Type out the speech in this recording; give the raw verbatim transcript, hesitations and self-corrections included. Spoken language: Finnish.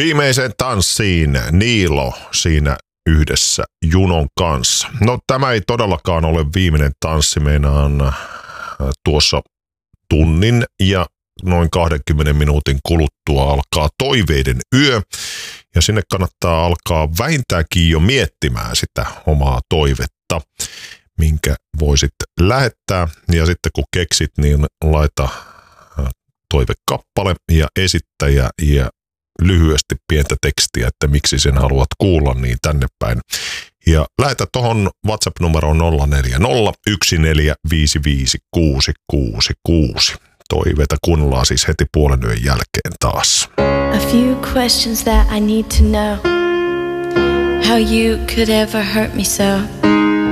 Viimeiseen tanssiin Niilo siinä yhdessä Junon kanssa. No tämä ei todellakaan ole viimeinen tanssi, meinaan tuossa tunnin ja noin kaksikymmentä minuutin kuluttua alkaa Toiveiden yö ja sinne kannattaa alkaa vähintäänkin jo miettimään sitä omaa toivetta, minkä voisit lähettää ja sitten kun keksit, niin laita toivekappale ja esittäjä ja lyhyesti pientä tekstiä, että miksi sen haluat kuulla, niin tänne päin. Ja lähetä tuohon WhatsApp-numeroon nolla neljä nolla yksi neljä viisi viisi kuusi kuusi kuusi. Toiveita kuunnellaan siis heti puolen yön jälkeen taas. A few questions that I need to know. How you could ever hurt me so.